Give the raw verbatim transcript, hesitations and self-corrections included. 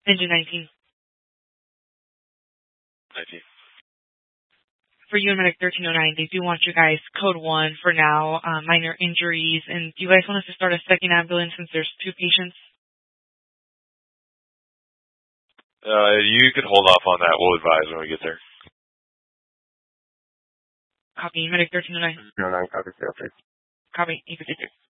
Engine nineteen. nineteen. For you and Medic thirteen oh nine, they do want you guys code one for now, uh, minor injuries. And do you guys want us to start a second ambulance since there's two patients? Uh, you can hold off on that. We'll advise when we get there. Copy. Medic thirteen oh nine. No, nine, copy, fail, Copy. You can take it.